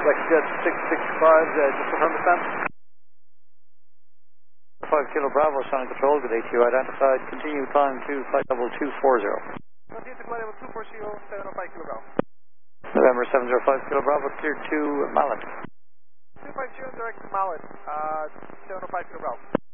WestJet 665, just confirm descent. 5 Kilo Bravo, Sonic Control, good ATU identified. Continue climb to flight level 240. Continue to flight level 240, 705 Kilo Bravo. November 705 Kilo Bravo, cleared to Mallet. 250 direct to Mallet, 705 Kilo Bravo.